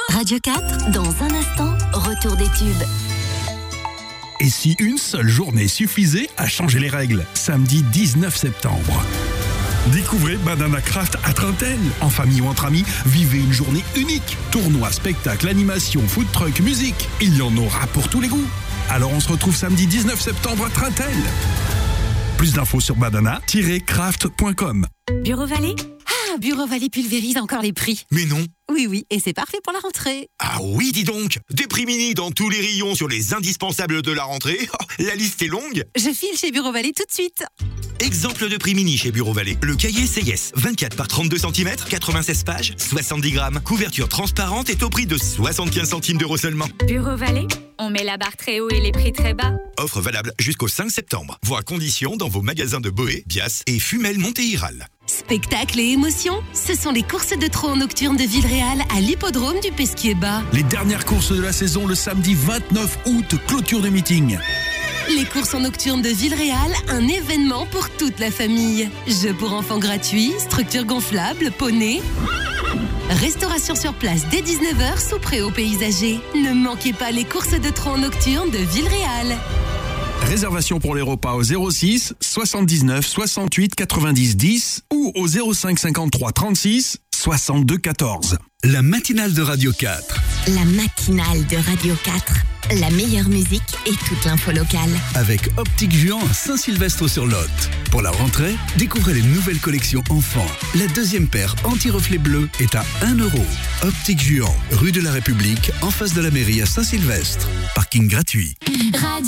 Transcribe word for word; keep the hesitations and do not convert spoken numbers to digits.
Radio quatre, dans un instant, retour des tubes. Et si une seule journée suffisait à changer les règles? Samedi dix-neuf septembre. Découvrez Banana Craft à Trintel. En famille ou entre amis, vivez une journée unique. Tournoi, spectacle, animation, food truck, musique. Il y en aura pour tous les goûts. Alors on se retrouve samedi dix-neuf septembre à Trintel. Plus d'infos sur banana tiret craft point com. Bureau Vallée? Ah, Bureau Vallée pulvérise encore les prix. Mais non. Oui, oui, et c'est parfait pour la rentrée. Ah oui, dis donc. Des prix mini dans tous les rayons sur les indispensables de la rentrée. La liste est longue. Je file chez Bureau Vallée tout de suite. Exemple de prix mini chez Bureau Vallée. Le cahier C I S, vingt-quatre par trente-deux centimètres, quatre-vingt-seize pages, soixante-dix grammes. Couverture transparente est au prix de soixante-quinze centimes d'euros seulement. Bureau Vallée, on met la barre très haut et les prix très bas. Offre valable jusqu'au cinq septembre. Voir conditions dans vos magasins de Boé, Bias et Fumel Montéiral. Spectacle et émotion, ce sont les courses de trot nocturnes de Villeréal à l'hippodrome du Pesquier-Bas. Les dernières courses de la saison le samedi vingt-neuf août, clôture de meeting. Les courses en nocturne de Villeréal, un événement pour toute la famille. Jeux pour enfants gratuits, structures gonflables, poney. Restauration sur place dès dix-neuf heures sous préau paysager. Ne manquez pas les courses de trot nocturnes de Villeréal. Réservation pour les repas au zéro six soixante-dix-neuf soixante-huit quatre-vingt-dix dix ou au zéro cinq cinquante-trois trente-six soixante-deux quatorze. La matinale de Radio quatre. La matinale de Radio quatre. La meilleure musique et toute l'info locale. Avec Optique Juan à Saint-Sylvestre-sur-Lot. Pour la rentrée, découvrez les nouvelles collections enfants. La deuxième paire anti-reflet bleu est à un euro. Optique Juan, rue de la République, en face de la mairie à Saint-Sylvestre. Parking gratuit.